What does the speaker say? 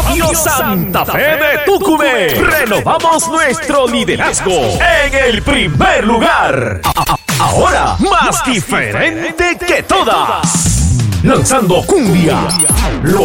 Radio Santa Fe de Tucumán. Renovamos nuestro liderazgo en el primer lugar. Ahora, más diferente que todas. Lanzando cumbia. Lo